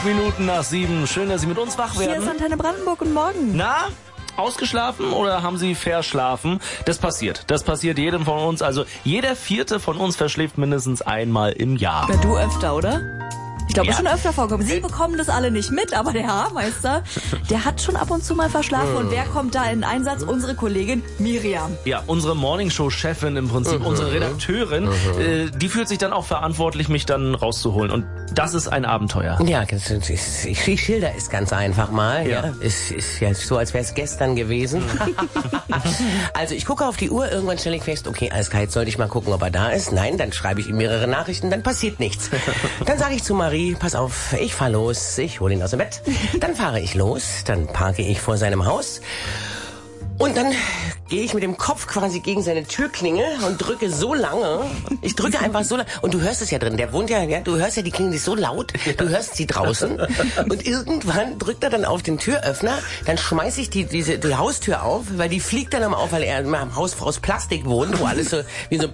7:05. Schön, dass Sie mit uns wach werden. Hier ist Antenne Brandenburg, guten Morgen. Na, ausgeschlafen oder haben Sie verschlafen? Das passiert jedem von uns. Also jeder Vierte von uns verschläft mindestens einmal im Jahr. Ja, du öfter, oder? Ich glaube, Ja. ist schon öfter vorgekommen. Sie bekommen das alle nicht mit, aber der Haarmeister, der hat schon ab und zu mal verschlafen. Und wer kommt da in Einsatz? Unsere Kollegin Miriam. Ja, unsere Morningshow-Chefin im Prinzip, unsere Redakteurin, die fühlt sich dann auch verantwortlich, mich dann rauszuholen. Und das ist ein Abenteuer. Ja, ich schilder es ganz einfach mal. Ja. Es ist ja so, als wäre es gestern gewesen. Also ich gucke auf die Uhr, irgendwann stelle ich fest, okay, alles klar, jetzt sollte ich mal gucken, ob er da ist. Nein, dann schreibe ich ihm mehrere Nachrichten, dann passiert nichts. Dann sage ich zu Marie, pass auf, ich fahr los, ich hole ihn aus dem Bett. Dann fahre ich los, dann parke ich vor seinem Haus. Und dann gehe ich mit dem Kopf quasi gegen seine Türklinge und drücke so lange. Ich drücke einfach so lange. Und du hörst es ja drin. Der wohnt ja, du hörst ja die Klingel ist so laut. Du hörst sie draußen. Und irgendwann drückt er dann auf den Türöffner. Dann schmeiße ich die Haustür auf, weil die fliegt dann immer auf, weil er im Haus aus Plastik wohnt, wo alles so wie so